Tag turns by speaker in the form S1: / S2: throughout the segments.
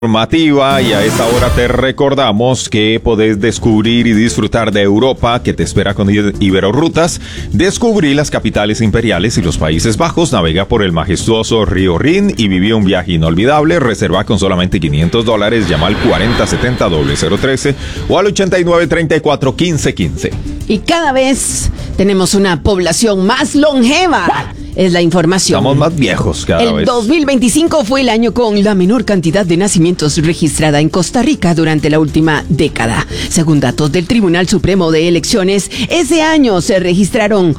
S1: Informativa, y a esta hora te recordamos que podés descubrir y disfrutar de Europa, que te espera con Iberorrutas. Descubrí las capitales imperiales y los Países Bajos, navega por el majestuoso río Rin y viví un viaje inolvidable. Reserva con solamente $500, llama al 4070-0013 o al 8934-1515.
S2: Y cada vez tenemos una población más longeva. Es la información.
S1: Estamos más viejos cada vez.
S2: El 2025 fue el año con la menor cantidad de nacimientos registrada en Costa Rica durante la última década. Según datos del Tribunal Supremo de Elecciones, ese año se registraron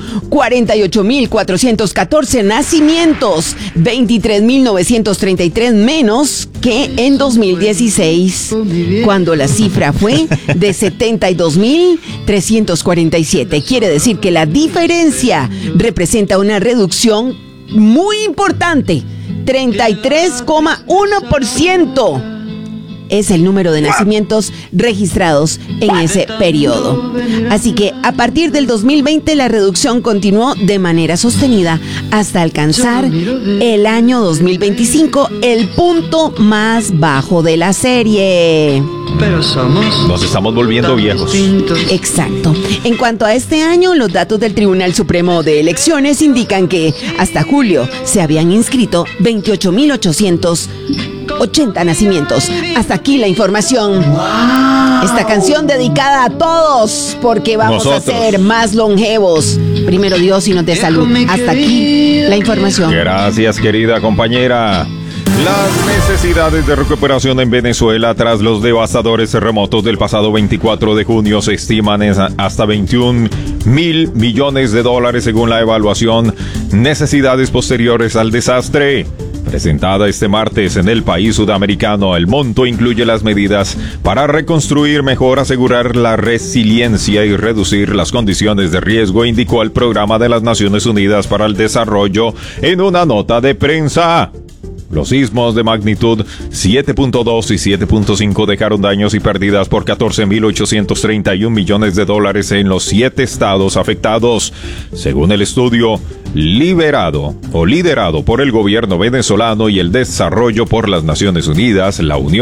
S2: 48.414 nacimientos, 23.933 menos que en 2016, cuando la cifra fue de 72.347. Quiere decir que la diferencia representa una reducción muy importante, 33,1%. Es el número de nacimientos registrados en ese periodo. Así que a partir del 2020 la reducción continuó de manera sostenida hasta alcanzar el año 2025, el punto más bajo de la serie.
S1: Nos estamos volviendo viejos.
S2: Exacto. En cuanto a este año, los datos del Tribunal Supremo de Elecciones indican que hasta julio se habían inscrito 28.880 nacimientos. Hasta aquí la información. ¡Wow! Esta canción dedicada a todos, porque vamos a ser más longevos. Primero Dios y nos dé salud. Hasta aquí la información.
S1: Gracias, querida compañera. Las necesidades de recuperación en Venezuela tras los devastadores terremotos del pasado 24 de junio se estiman en hasta $21.000 millones según la evaluación Necesidades posteriores al desastre. Presentada este martes en el país sudamericano, el monto incluye las medidas para reconstruir mejor, asegurar la resiliencia y reducir las condiciones de riesgo, indicó el Programa de las Naciones Unidas para el Desarrollo en una nota de prensa. Los sismos de magnitud 7.2 y 7.5 dejaron daños y pérdidas por $14.831 millones en los 7 estados afectados, según el estudio liderado por el gobierno venezolano y el desarrollo por las Naciones Unidas, la Unión